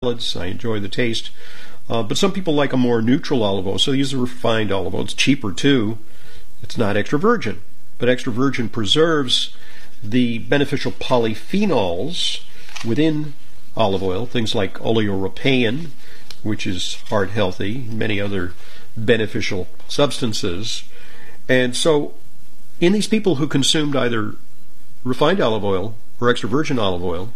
salads. I enjoy the taste. But some people like a more neutral olive oil, so they use a refined olive oil. It's cheaper too. It's not extra virgin, but extra virgin preserves the beneficial polyphenols within olive oil, things like oleuropein, which is heart healthy, many other beneficial substances. And so in these people who consumed either refined olive oil or extra virgin olive oil,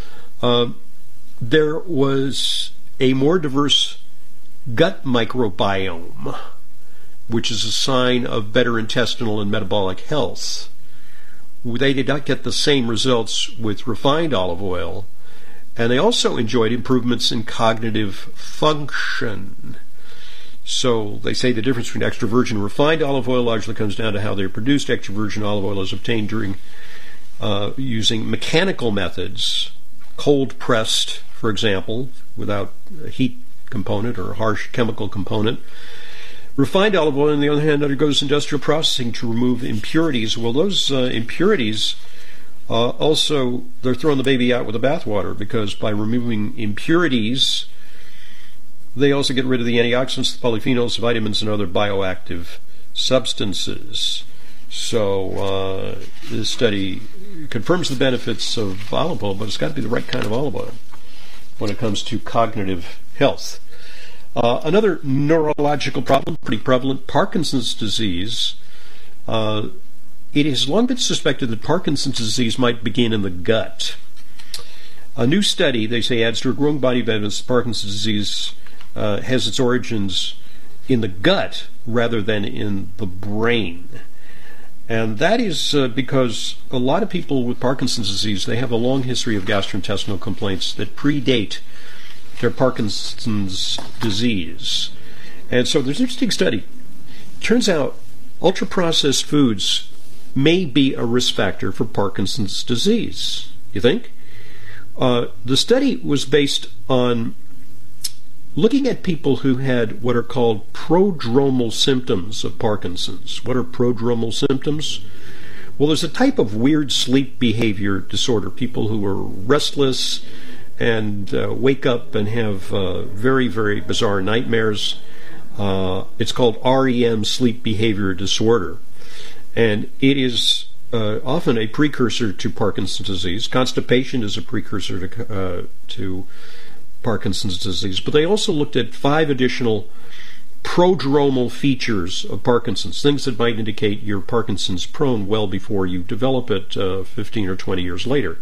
there was a more diverse gut microbiome, which is a sign of better intestinal and metabolic health. They did not get the same results with refined olive oil, and they also enjoyed improvements in cognitive function. So they say the difference between extra virgin and refined olive oil largely comes down to how they're produced. Extra virgin olive oil is obtained during using mechanical methods, cold pressed, for example, without a heat component or a harsh chemical component. Refined olive oil, on the other hand, undergoes industrial processing to remove impurities. Well, those impurities also, they're throwing the baby out with the bathwater, because by removing impurities, they also get rid of the antioxidants, the polyphenols, vitamins, and other bioactive substances. So this study confirms the benefits of olive oil, but it's got to be the right kind of olive oil when it comes to cognitive health. Another neurological problem, pretty prevalent, Parkinson's disease. It has long been suspected that Parkinson's disease might begin in the gut. A new study, they say, adds to a growing body of evidence that Parkinson's disease has its origins in the gut rather than in the brain. And that is because a lot of people with Parkinson's disease, they have a long history of gastrointestinal complaints that predate their Parkinson's disease. And so there's an interesting study. Turns out ultra-processed foods may be a risk factor for Parkinson's disease. You think? The study was based on looking at people who had what are called prodromal symptoms of Parkinson's. What are prodromal symptoms? Well, there's a type of weird sleep behavior disorder, people who are restless and wake up and have very, very bizarre nightmares. It's called REM, sleep behavior disorder. And it is often a precursor to Parkinson's disease. Constipation is a precursor to Parkinson's disease. But they also looked at 5 additional prodromal features of Parkinson's, things that might indicate you're Parkinson's prone well before you develop it 15 or 20 years later.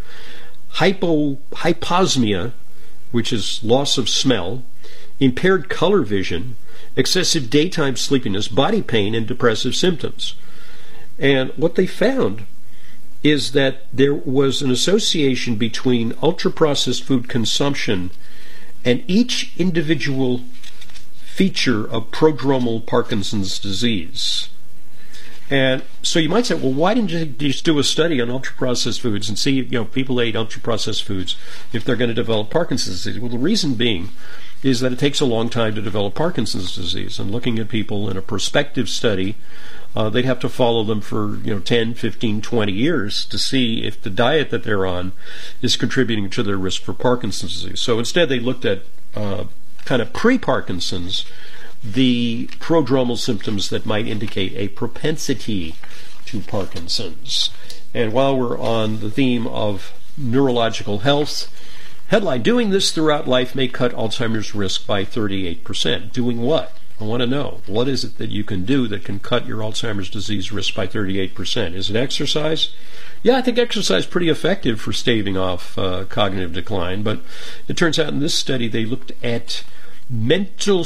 Hyposmia, which is loss of smell, impaired color vision, excessive daytime sleepiness, body pain, and depressive symptoms. And what they found is that there was an association between ultra-processed food consumption and each individual feature of prodromal Parkinson's disease. And so you might say, well, why didn't you just do a study on ultra-processed foods and see, people ate ultra-processed foods if they're going to develop Parkinson's disease? Well, the reason being is that it takes a long time to develop Parkinson's disease. And looking at people in a prospective study, they'd have to follow them for 10, 15, 20 years to see if the diet that they're on is contributing to their risk for Parkinson's disease. So instead they looked at kind of pre-Parkinson's, the prodromal symptoms that might indicate a propensity to Parkinson's. And while we're on the theme of neurological health, headline, doing this throughout life may cut Alzheimer's risk by 38%. Doing what? I want to know. What is it that you can do that can cut your Alzheimer's disease risk by 38%? Is it exercise? Yeah, I think exercise is pretty effective for staving off cognitive decline, but it turns out in this study they looked at mental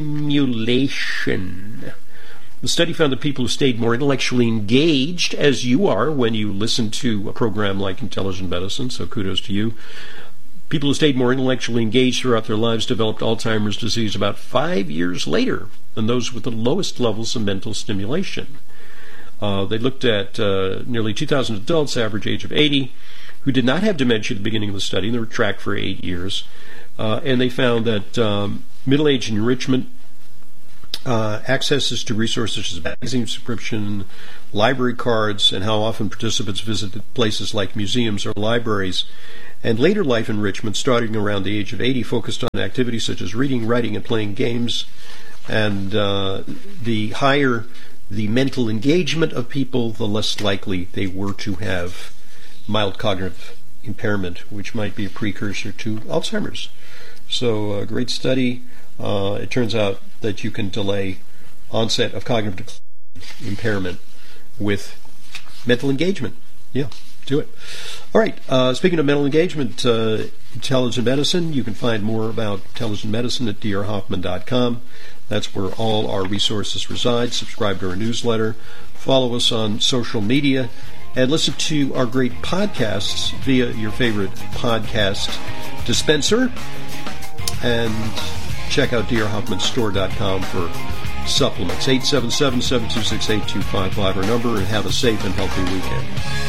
stimulation. The study found that people who stayed more intellectually engaged, as you are when you listen to a program like Intelligent Medicine, so kudos to you. People who stayed more intellectually engaged throughout their lives developed Alzheimer's disease about 5 years later than those with the lowest levels of mental stimulation. They looked at nearly 2,000 adults, average age of 80, who did not have dementia at the beginning of the study. They were tracked for 8 years. And they found that middle-age enrichment accesses to resources such as magazine subscription, library cards, and how often participants visited places like museums or libraries. And later life enrichment, starting around the age of 80, focused on activities such as reading, writing, and playing games. And the higher the mental engagement of people, the less likely they were to have mild cognitive impairment, which might be a precursor to Alzheimer's. So a great study. It turns out that you can delay onset of cognitive impairment with mental engagement. Yeah, do it. All right, speaking of mental engagement, intelligent medicine, you can find more about intelligent medicine at drhoffman.com. That's where all our resources reside. Subscribe to our newsletter. Follow us on social media. And listen to our great podcasts via your favorite podcast dispenser. And check out drhoffmanstore.com for supplements. 877-726-8255 our number, and have a safe and healthy weekend.